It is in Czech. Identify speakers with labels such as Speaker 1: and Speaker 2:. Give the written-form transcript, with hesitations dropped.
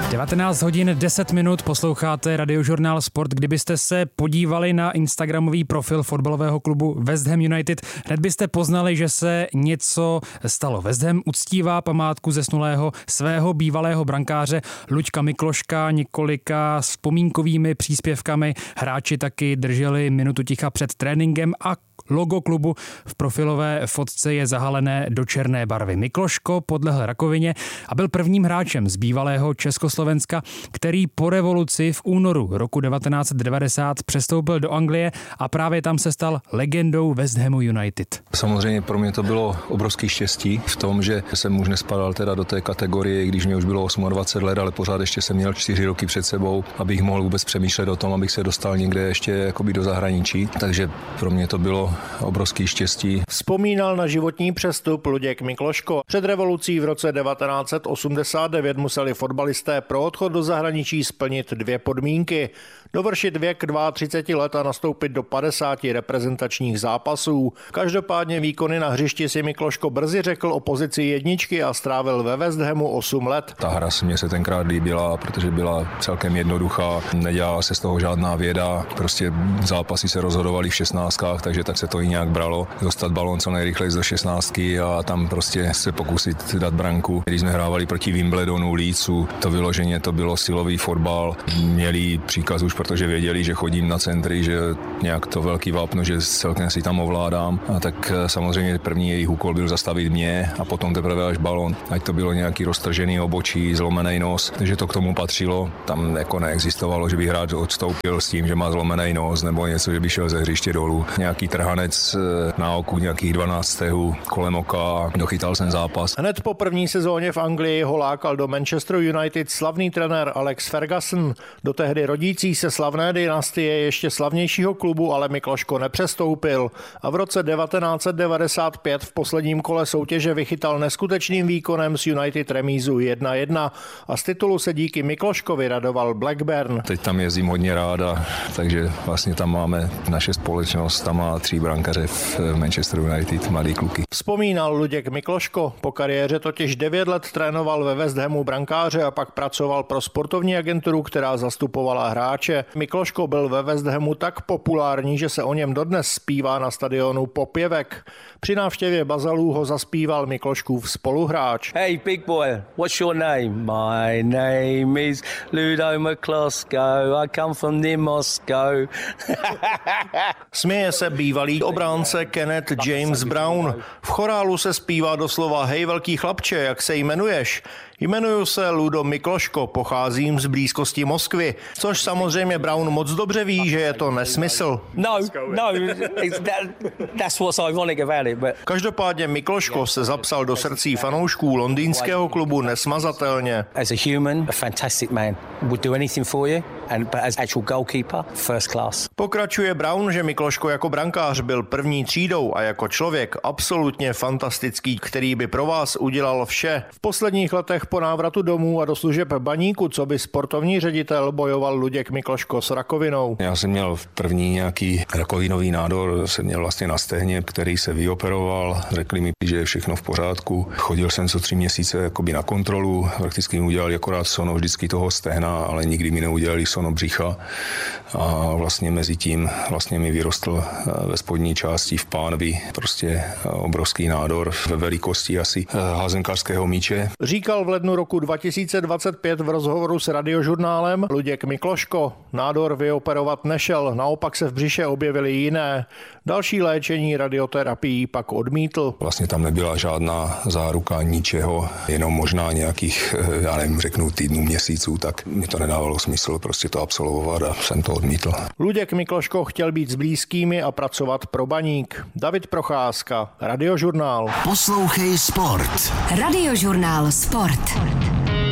Speaker 1: 19 hodin 10 minut posloucháte Radiožurnál Sport. Kdybyste se podívali na instagramový profil fotbalového klubu West Ham United, hned byste poznali, že se něco stalo. West Ham uctívá památku zesnulého svého bývalého brankáře Luďka Mikloška několika vzpomínkovými příspěvkami. Hráči taky drželi minutu ticha před tréninkem a logo klubu v profilové fotce je zahalené do černé barvy. Mikloško podlehl rakovině a byl prvním hráčem z bývalého Československa, který po revoluci v únoru roku 1990 přestoupil do Anglie a právě tam se stal legendou West Hamu United.
Speaker 2: Samozřejmě pro mě to bylo obrovský štěstí v tom, že jsem už nespadal teda do té kategorie, když mě už bylo 28 let, ale pořád ještě jsem měl 4 roky před sebou, abych mohl vůbec přemýšlet o tom, abych se dostal někde ještě jakoby do zahraničí. Takže pro mě to bylo obrovský štěstí.
Speaker 3: Vzpomínal na životní přestup Luděk Mikloško. Před revolucí v roce 1989 museli fotbalisté pro odchod do zahraničí splnit 2 podmínky. Dovršit věk 32 let a nastoupit do 50 reprezentačních zápasů. Každopádně výkony na hřišti si Mikloško brzy řekl o pozici jedničky a strávil ve West Hamu 8 let.
Speaker 2: Ta hra se mě se tenkrát líbila, protože byla celkem jednoduchá, nedělala se z toho žádná věda, prostě zápasy se rozhodovaly v 16, takže tak se to i nějak bralo. Dostat balón co nejrychleji do 16 a tam prostě se pokusit dát branku. Když jsme hrávali proti Wimbledonu, Leedsu, to vyloženě to bylo silový fotbal. Měli příkaz už, protože věděli, že chodím na centry, že nějak to velký vápno, že celkem si tam ovládám. A tak samozřejmě první jejich úkol byl zastavit mě a potom teprve až balón. Ať to bylo nějaký roztržený obočí, zlomený nos, takže to k tomu patřilo. Tam jako neexistovalo, že by hráč odstoupil s tím, že má zlomený nos nebo něco, že by šel ze hřiště dolů. Nějaký trhanec na oku, nějakých 12 stehů kolem oka, dochytal jsem zápas.
Speaker 3: Hned po první sezóně v Anglii ho lákal do Manchester United slavný trenér Alex Ferguson. Do tehdy rodící se slavné dynastie ještě slavnějšího klubu ale Mikloško nepřestoupil a v roce 1995 v posledním kole soutěže vychytal neskutečným výkonem s United remízu 1-1 a z titulu se díky Mikloškovi radoval Blackburn.
Speaker 2: Teď tam jezdím hodně rád, takže vlastně tam máme naše společnost, tam má 3 brankaře v Manchester United, mladý kluky.
Speaker 3: Vzpomínal Luděk Mikloško, po kariéře totiž 9 let trénoval ve West Hamu brankáře a pak pracoval pro sportovní agenturu, která zastupovala hráče. Mikloško byl ve West Hamu tak populární, že se o něm dodnes zpívá na stadionu popěvek. Při návštěvě Bazalů ho zaspíval Mikloškův spoluhráč.
Speaker 4: Hey big boy, what's your name? My name is Ludo McCloskey, I come from near Moscow.
Speaker 3: Směje se bývalý obránce Kenneth James Brown. V chorálu se zpívá doslova hej velký chlapče, jak se jmenuješ? Jmenuju se Ludo Mikloško, pocházím z blízkosti Moskvy, což samozřejmě Brown moc dobře ví, že je to nesmysl.
Speaker 4: No, that's what's ironic about it. But...
Speaker 3: Každopádně Mikloško se zapsal do srdcí fanoušků londýnského klubu nesmazatelně.
Speaker 4: As a human, a fantastic man. Would do anything for you, but as actual goalkeeper, first class.
Speaker 3: Pokračuje Brown, že Mikloško jako brankář byl první třídou a jako člověk absolutně fantastický, který by pro vás udělal vše. V posledních letech po návratu domů a do služeb baníku, co by sportovní ředitel, bojoval Luděk Mikloško s rakovinou.
Speaker 2: Já jsem měl první nějaký rakovinový nádor, jsem měl vlastně na stehně, který se vyoperoval. Řekli mi, že je všechno v pořádku. Chodil jsem co 3 měsíce jakoby na kontrolu, prakticky mi udělali akorát sono vždycky toho stehna, ale nikdy mi neudělali sono břicha. A vlastně mezi tím vlastně mi vyrostl ve spodní části v pánvi prostě obrovský nádor ve velikosti asi házenkářského míče.
Speaker 3: Říkal v lednu roku 2025 v rozhovoru s Radiožurnálem Luděk Mikloško. Nádor vyoperovat nešel, naopak se v břiše objevily jiné. Další léčení radioterapií pak odmítl.
Speaker 2: Vlastně tam nebyla žádná záruka ničeho, jenom možná nějakých, já nevím, řeknu týdnů, měsíců, tak mi to nedávalo smysl prostě to absolvovat a jsem to odmítl.
Speaker 3: Luděk Mikloško chtěl být s blízkými a pracovat pro baník. David Procházka, Radiožurnál.
Speaker 5: Poslouchej sport.
Speaker 6: Radiožurnál Sport.